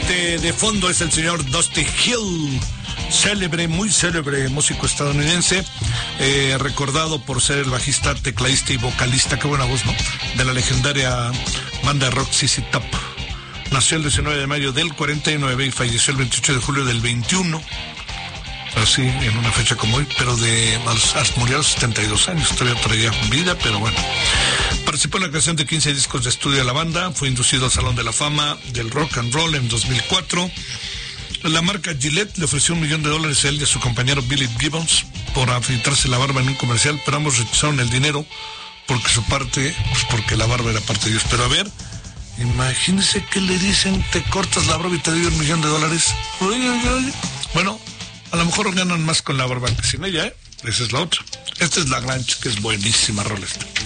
De fondo es el señor Dusty Hill, célebre, muy célebre músico estadounidense, recordado por ser el bajista, tecladista y vocalista, qué buena voz, ¿no?, de la legendaria banda de rock ZZ Top. Nació el 19 de mayo del 49 y falleció el 28 de julio del 21. Así, en una fecha como hoy, pero murió a los 72 años, todavía traía vida, pero bueno. Participó en la creación de 15 discos de estudio de la banda, fue inducido al Salón de la Fama del Rock and Roll en 2004. La marca Gillette le ofreció $1 millón a él y a su compañero Billy Gibbons por afeitarse la barba en un comercial, pero ambos rechazaron el dinero porque la barba era parte de ellos. Pero a ver, imagínense que le dicen, te cortas la barba y te doy $1 millón. Bueno, a lo mejor ganan más con la barba que sin ella, ¿eh? Esa es la otra. Esta es La Grange, que es buenísima rola esta.